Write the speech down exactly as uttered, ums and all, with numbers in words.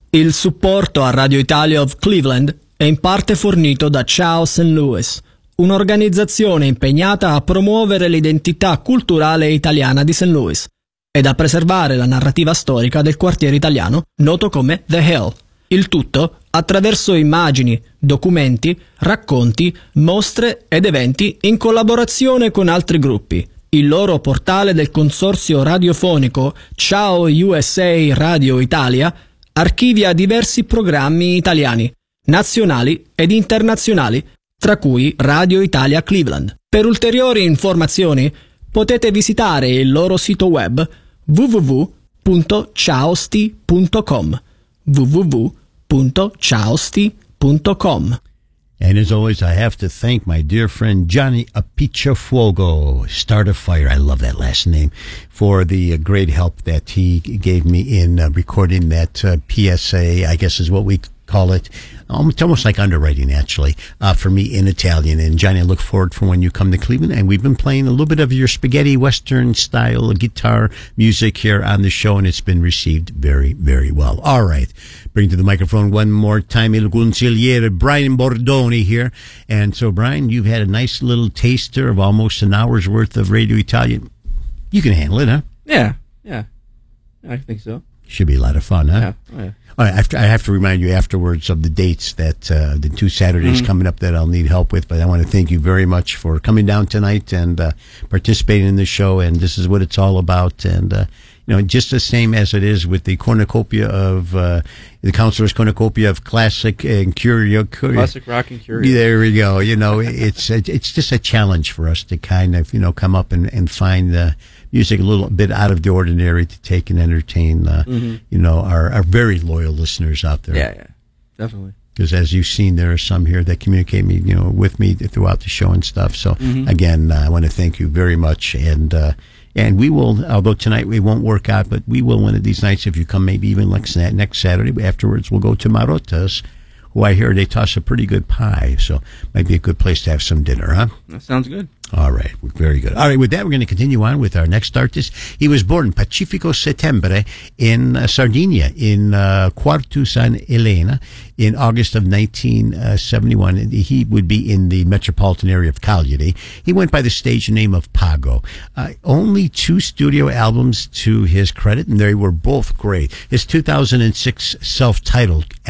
Il supporto a Radio Italia of Cleveland è in parte fornito da Ciao Saint Louis, un'organizzazione impegnata a promuovere l'identità culturale italiana di Saint Louis ed a preservare la narrativa storica del quartiere italiano noto come The Hill. Il tutto attraverso immagini, documenti, racconti, mostre ed eventi in collaborazione con altri gruppi. Il loro portale del consorzio radiofonico Ciao U S A Radio Italia archivia diversi programmi italiani, nazionali ed internazionali, tra cui Radio Italia Cleveland. Per ulteriori informazioni potete visitare il loro sito web w w w punto ciaosti punto com w w w punto ciaosti punto com. And as always, I have to thank my dear friend Johnny Apicciafuoco, Start a Fire, I love that last name, for the uh, great help that he gave me in uh, recording that uh, P S A, I guess is what we call it. Um, it's almost like underwriting, actually, uh, for me in Italian. And Johnny, I look forward for when you come to Cleveland. And we've been playing a little bit of your spaghetti Western style guitar music here on the show, and it's been received very, very well. All right. Bring to the microphone one more time Il Consigliere Brian Bordoni here. And so, Brian, you've had a nice little taster of almost an hour's worth of Radio Italian. You can handle it, huh? Yeah, yeah. I think so. Should be a lot of fun, huh? Yeah. Oh, yeah. All right, after, I have to remind you afterwards of the dates that uh, the two Saturdays mm-hmm. coming up that I'll need help with. But I want to thank you very much for coming down tonight and uh, participating in the show. And this is what it's all about. And uh, you know, just the same as it is with the cornucopia of uh, the counselor's cornucopia of classic and curio, curio. Classic rock and curio. There we go. You know, it's it's just a challenge for us to kind of you know come up and and find the music a little bit out of the ordinary to take and entertain, uh, mm-hmm. you know, our, our very loyal listeners out there. Yeah, yeah, definitely. Because as you've seen, there are some here that communicate me, you know, with me throughout the show and stuff. So mm-hmm. again, uh, I want to thank you very much. And, uh, and we will, although tonight we won't work out, but we will one of these nights, if you come maybe even next, next Saturday, afterwards we'll go to Marotta's, who I hear they toss a pretty good pie. So might be a good place to have some dinner, huh? That sounds good. All right, very good. All right, with that, we're going to continue on with our next artist. He was born Pacifico Settembre in uh, Sardinia, in uh, Quartu San Elena, in August of nineteen seventy-one. He would be in the metropolitan area of Cagliari. He went by the stage name of Pago. Uh, only two studio albums to his credit, and they were both great. His two thousand six self-titled